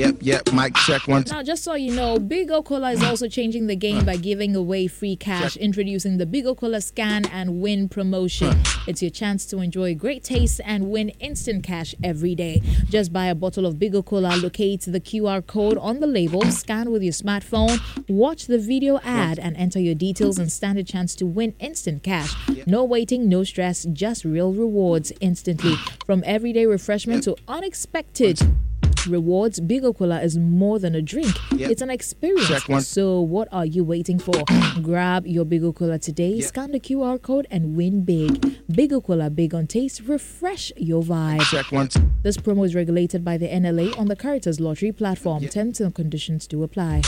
Yep, mic check one. Now, just so you know, Big O Cola is also changing the game by giving away free cash, introducing the Big O Cola Scan and Win promotion. It's your chance to enjoy great taste and win instant cash every day. Just buy a bottle of Big O Cola, locate the QR code on the label, scan with your smartphone, watch the video ad, and enter your details and stand a chance to win instant cash. No waiting, no stress, just real rewards instantly. From everyday refreshment to unexpected rewards, Big O Cola is more than a drink. It's an experience. So what are you waiting for? Grab your Big O Cola today, scan the QR code, and win big. Big O Cola, big on taste, refresh your vibe. This promo is regulated by the NLA on the Caritas Lottery platform. Terms and conditions do apply.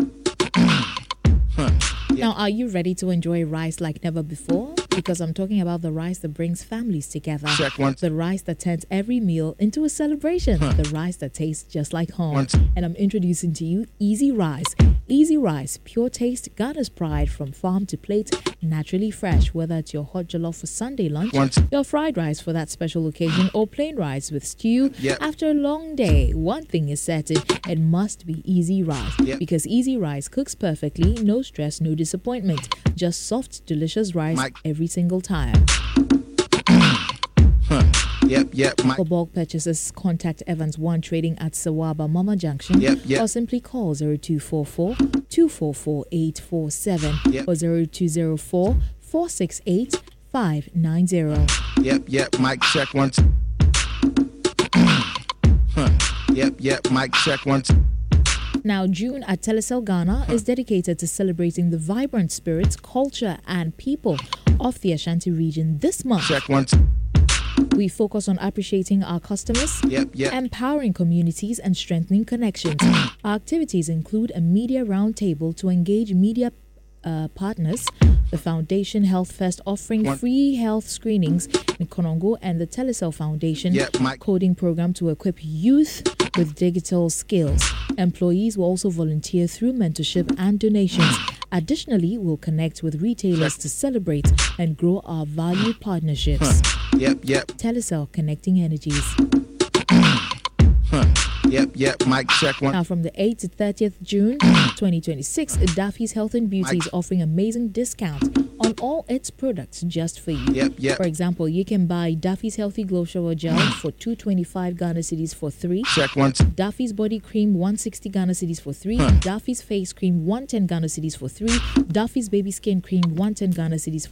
Now, are you ready to enjoy rice like never before? Because I'm talking about the rice that brings families together. The rice that turns every meal into a celebration. The rice that tastes just like home. And I'm introducing to you Easy Rice. Easy Rice, pure taste, Ghana's pride, from farm to plate, naturally fresh. Whether it's your hot jollof for Sunday lunch, your fried rice for that special occasion, or plain rice with stew. After a long day, one thing is certain, it must be Easy Rice. Because Easy Rice cooks perfectly, no stress, no disappointment. Just soft, delicious rice every single time. For bulk purchases, contact Evans One Trading at Sawaba Mama Junction or simply call 0244 244 847 or 0204 468 590. Mic check one. Mic check one. Now, June at Telecel Ghana is dedicated to celebrating the vibrant spirits, culture, and people of the Ashanti region this month. We focus on appreciating our customers, empowering communities, and strengthening connections. Our activities include a media roundtable to engage media partners, the Foundation Health Fest offering free health screenings in Konongo, and the Telecel Foundation coding program to equip youth with digital skills. Employees will also volunteer through mentorship and donations. Additionally, we'll connect with retailers to celebrate and grow our valued partnerships. Telecel, connecting energies. Mic check one. Now, from the 8th to 30th June 2026, Daffy's Health and Beauty is offering amazing discount on all its products just for you. For example, you can buy Daffy's Healthy Glow Shower Gel for 225 Ghana cedis for 3. Daffy's Body Cream 160 Ghana cedis for 3. Daffy's Face Cream 110 Ghana cedis for 3. Daffy's Baby Skin Cream 110 Ghana cedis